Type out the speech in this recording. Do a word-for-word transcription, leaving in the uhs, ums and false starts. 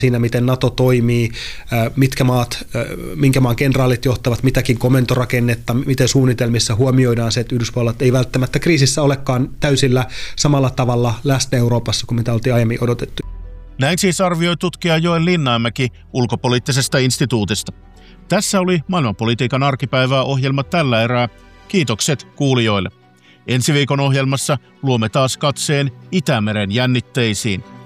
siinä, miten NATO toimii, mitkä maat, minkä maan kenraalit johtavat mitäkin komentorakennetta, miten suunnitelmissa huomioidaan se, että Yhdysvallat ei välttämättä kriisissä olekaan täysillä samalla tavalla läsnä Euroopassa kuin mitä oltiin aiemmin odotettu. Näin siis arvioi tutkija Joel Linnamäki ulkopoliittisesta instituutista. Tässä oli maailmanpolitiikan arkipäivää ohjelma tällä erää. Kiitokset kuulijoille. Ensi viikon ohjelmassa luomme taas katseen Itämeren jännitteisiin.